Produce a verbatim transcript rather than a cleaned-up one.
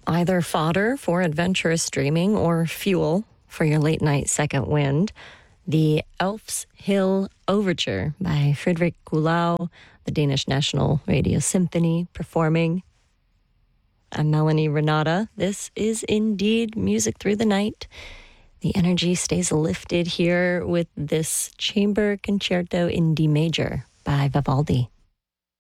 Either fodder for adventurous dreaming or fuel for your late night second wind. The Elf's Hill Overture by Frederick Kulau, the Danish National Radio Symphony, performing. I'm Melanie Renata. This is indeed Music Through the Night. The energy stays lifted here with this chamber concerto in D major by Vivaldi.